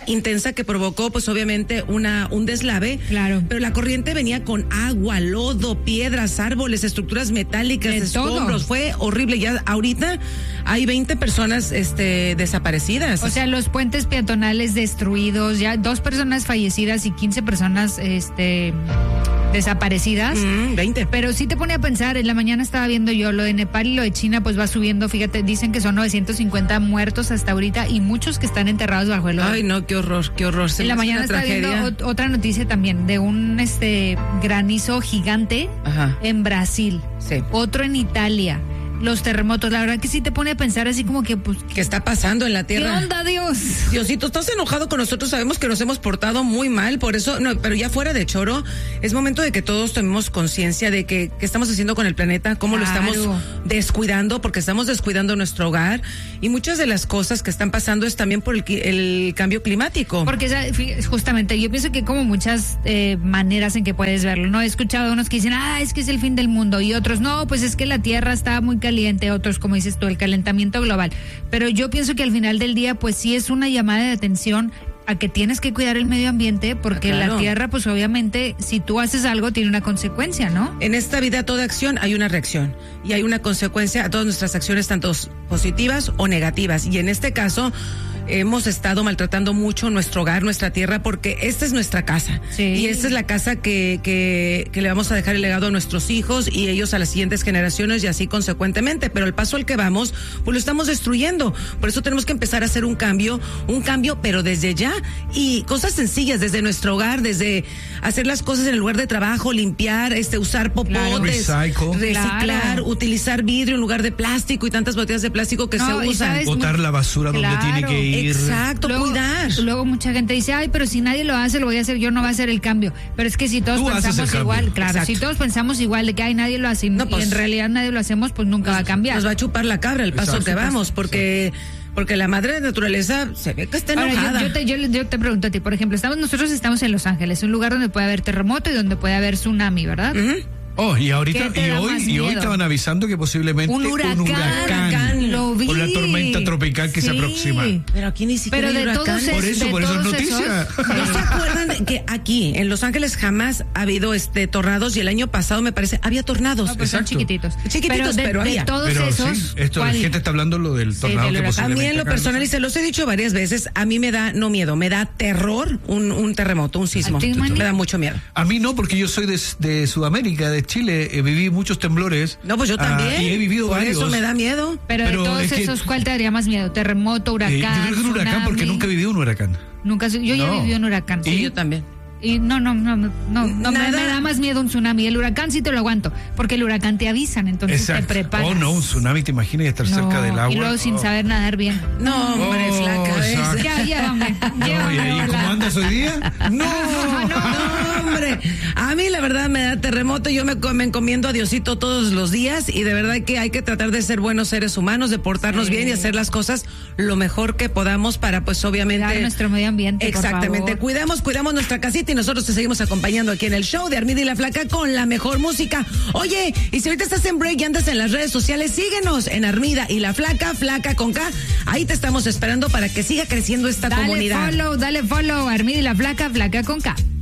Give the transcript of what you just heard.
intensa que provocó pues obviamente un deslave. Claro. Pero la corriente venía con agua, lodo, piedras, árboles, estructuras metálicas, escombros. Fue horrible. Ya ahorita hay 20 personas desaparecidas. O sea, los puentes peatonales destruidos, ya 2 personas fallecidas y 15 personas desaparecidas. 20. Pero sí te pone a pensar, en la mañana estaba viendo yo lo de Nepal y lo de China, pues va subiendo, fíjate, dicen que son 950 muertos hasta ahorita y muchos que están enterrados bajo el lodo. Ay, no, qué horror. En la mañana estaba viendo otra noticia también de un granizo gigante. Ajá. En Brasil. Sí. Otro en Italia. Los terremotos, la verdad que sí te pone a pensar así como que pues... ¿Qué está pasando en la tierra? ¿Qué onda, Dios? Diosito, estás enojado con nosotros, sabemos que nos hemos portado muy mal, por eso, no, pero ya fuera de choro, es momento de que todos tomemos conciencia de qué estamos haciendo con el planeta, cómo lo estamos descuidando, porque estamos descuidando nuestro hogar, y muchas de las cosas que están pasando es también por el cambio climático. Porque justamente, yo pienso que hay como muchas maneras en que puedes verlo, ¿no? He escuchado unos que dicen, es que es el fin del mundo, y otros, no, pues es que la tierra está muy caliente, otros, como dices tú, el calentamiento global. Pero yo pienso que al final del día, pues sí es una llamada de atención a que tienes que cuidar el medio ambiente, porque la tierra, pues obviamente, si tú haces algo, tiene una consecuencia, ¿no? En esta vida, toda acción hay una reacción y hay una consecuencia a todas nuestras acciones, tanto positivas o negativas. Y en este caso, hemos estado maltratando mucho nuestro hogar, nuestra tierra, porque esta es nuestra casa. Sí. Y esta es la casa que le vamos a dejar el legado a nuestros hijos y ellos a las siguientes generaciones y así consecuentemente. Pero el paso al que vamos, pues lo estamos destruyendo. Por eso tenemos que empezar a hacer un cambio, pero desde ya. Y cosas sencillas, desde nuestro hogar, desde hacer las cosas en el lugar de trabajo, limpiar, usar popotes, reciclar, utilizar vidrio en lugar de plástico y tantas botellas de plástico que se usan. Botar la basura donde tiene que ir. Exacto, cuidar. Luego mucha gente dice, pero si nadie lo hace, lo voy a hacer yo, no va a hacer el cambio. Pero es que si todos pensamos igual, si todos pensamos igual de que nadie lo hace y en realidad nadie lo hacemos, pues nunca va a cambiar. Nos va a chupar la cabra el paso que vamos, porque la madre naturaleza se ve que está enojada. Yo te pregunto a ti, por ejemplo, nosotros estamos en Los Ángeles, un lugar donde puede haber terremoto y donde puede haber tsunami, ¿verdad? Y ahorita hoy estaban avisando que posiblemente un huracán lo vi. Con la tormenta tropical que se aproxima. Pero aquí ni siquiera hay huracanes. Por eso es noticia. ¿No se acuerdan que aquí en Los Ángeles jamás ha habido tornados y el año pasado me parece había tornados? Pues son chiquititos, pero había. De todos esos. La gente está hablando lo del tornado que posiblemente. A mí en lo personal, y se los he dicho varias veces, a mí me da me da terror un terremoto, un sismo. Me da mucho miedo. A mí no, porque yo soy de Sudamérica, de Chile, viví muchos temblores. No, pues yo también. Y he vivido por varios. Por eso me da miedo. Pero de todos esos, ¿cuál te daría más miedo? ¿Terremoto, huracán, yo creo que un huracán, tsunami? porque nunca he vivido un huracán. Yo ya viví un huracán. Sí, yo también. Y no, me da más miedo un tsunami. El huracán sí te lo aguanto, porque el huracán te avisan, entonces te preparas. Un tsunami, te imaginas estar cerca del agua. Y luego sin saber nadar bien. No, hombre, flaca. Llévame. ¿Y cómo andas hoy día? No, hombre. A mí la verdad me da terremoto. Yo me encomiendo a Diosito todos los días y de verdad que hay que tratar de ser buenos seres humanos, de portarnos bien y hacer las cosas lo mejor que podamos para, pues obviamente, cuidar nuestro medio ambiente. Exactamente. Por favor. Cuidamos nuestra casita y nosotros te seguimos acompañando aquí en el show de Armida y la Flaca con la mejor música. Oye, y si ahorita estás en break y andas en las redes sociales, síguenos en Armida y la Flaca, Flaca con K. Ahí te estamos esperando para que siga creciendo esta comunidad. Dale follow, Armida y la Flaca, Flaca con K.